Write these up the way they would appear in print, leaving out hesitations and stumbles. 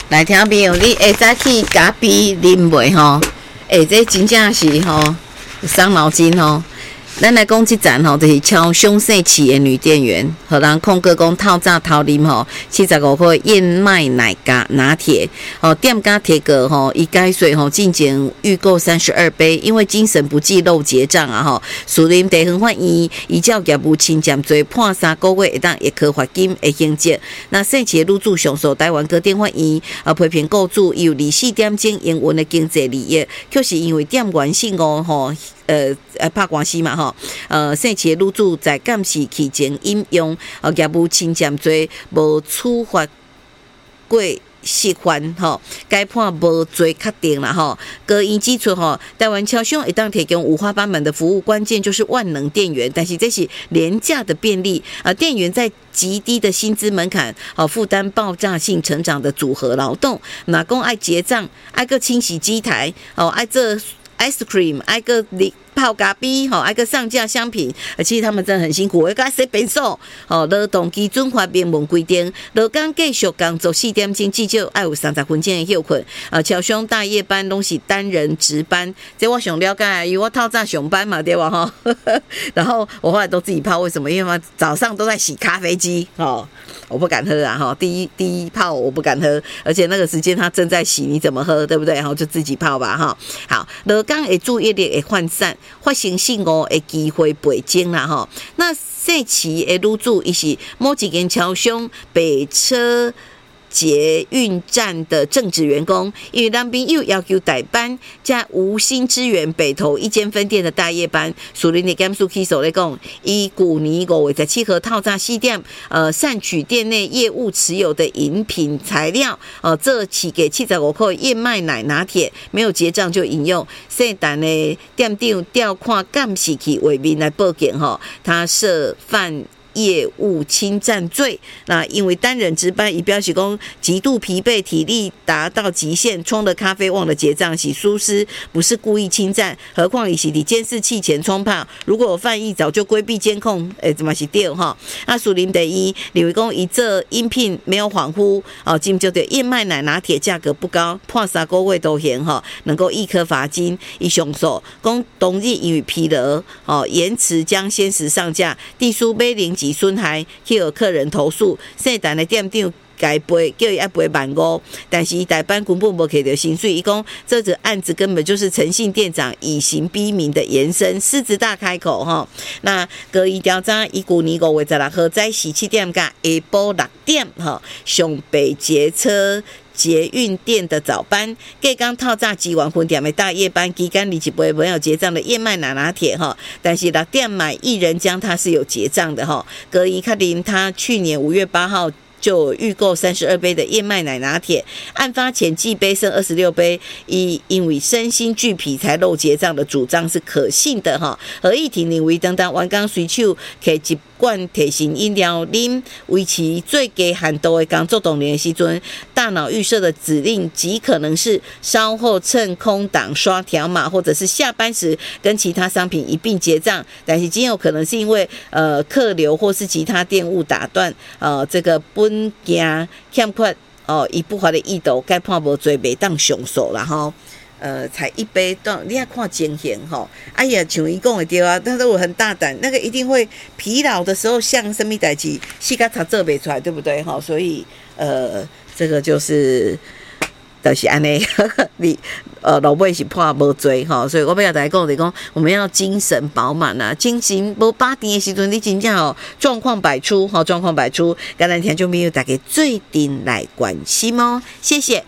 来听朋友，你会使去咖啡啉袂吼？这真正是吼伤脑筋吼。咱来讲即站吼，就是超凶性企业女店员，互人控告讲透早偷啉吼75块燕麦奶咖拿铁，店家贴个吼，伊解说吼进前预购32杯，因为精神不济漏结账啊吼，树林地方法院依照业务侵占罪判3个月会当一颗罚金的刑责。那性企业女主上诉台湾高等法院批评雇主有24点钟营运的经济利益，却是因为店员姓吴吼。拍官司嘛吼，性企业女主在监视期间引用业务侵占罪无处罚过失犯吼，该判无罪确定了吼。隔因指出吼，台湾超商会当提供五花八门的服务，关键就是万能店员，但是这是廉价的便利店员在极低的薪资门槛，负担爆炸性成长的组合劳动，哪讲爱结账，爱个清洗机台，爱做 ice cream， 爱个泡咖啡，爱个上架商品，其实他们真的很辛苦。我甲洗便所，劳动基准法明文规定，劳工继续工作4点钟，至少要有30分钟的休困。超商大夜班拢是单人值班，这我上了解，因为我透早上班嘛，对吧？哈，然后我后来都自己泡，为什么？因为早上都在洗咖啡机，我不敢喝啊，哈，第一泡我不敢喝，而且那个时间他正在洗，你怎么喝，对不对？然后就自己泡吧，哈。好，劳工的注意力会涣散。发生性的机会倍增啦吼，那性企的女主伊是某一间超商北车捷运站的正职员工，因为男朋友要求代班，加无薪支援北投一间分店的大夜班。树林的检事起诉来讲，以去年5月17号透早4点，擅取店内业务持有的饮品材料，这起给75块燕麦奶拿铁，没有结账就饮用。姓陈的店长调看监视器画面来报警吼，他涉犯业务侵占罪，那因为单人值班，以表示讲极度疲惫，体力达到极限，冲了咖啡忘了结账，是疏失，不是故意侵占。何况伊是伫监视器前冲泡，如果有犯意，早就规避监控，怎么是对哈？那树林第一，李维公一这应聘没有恍惚今就对燕麦奶拿铁价格不高，判3个月徒刑能够1颗罚金。伊上诉讲当日因为疲劳延迟将鲜食上架，地书买零及损害，去有客人投诉，姓陈的店长该赔，叫伊要赔15000，但是代班根本无给到薪水。伊讲这个案子根本就是陈姓店长以刑逼民的延伸，狮子大开口哈。那隔一调查，伊去年5月16号早上7点甲下晡6点上北捷运店的早班，隔天透早支援分店的大夜班期间，你一杯没有结账的燕麦奶拿铁但是6点买一人将它是有结账的隔一确定他去年5月8号。就预购32杯的燕麦奶拿铁，案发前计杯剩26杯，因为身心俱疲才漏结账的主张是可信的合议庭认为，当员工随手摕一罐提神饮料啉，维持最低限度的工作动力的时阵，大脑预设的指令极可能是稍后趁空档刷条码，或者是下班时跟其他商品一并结账，但是极有可能是因为客流或是其他店务打断这个本件欠缺以不法的意图，该判无罪，袂当上诉啦吼。才一杯，你要看情形哎呀，像伊讲的对啊，但是我很大胆，那个一定会疲劳的时候，像什么代志，细甲查做袂出来，对不对所以这个就是安尼，你老尾是判无罪所以我要大家讲讲，我们要精神饱满啊，精神无饱电的时阵，你真正状况百出状况百出，跟咱听众朋友大家做阵来关心谢谢。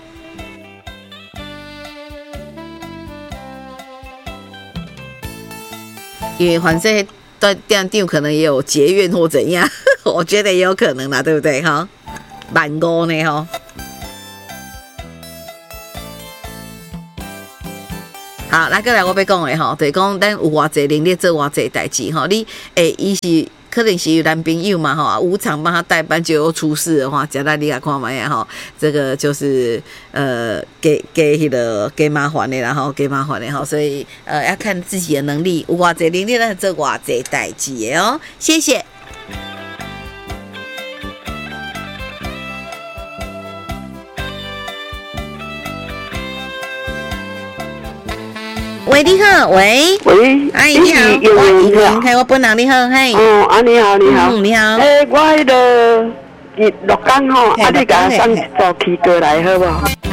因为反正店长可能也有结怨或怎样，我觉得也有可能啦，对不对15000呢好，来过来我要讲的就是讲咱有偌济能力做偌济代志你伊是可能是有男朋友嘛无偿帮他代班，就有出事的话，加大你来看嘛这个就是给麻烦的啦给麻烦的所以要看自己的能力，有偌济能力咱做偌济代志的谢谢。 喂，你好，喂， 喂， 阿姨你好，我莹莹，嘿，我本人你好，嘿， 哦，你好，你好， 你好， 我迄个6天吼，你甲送一组起过来好不好？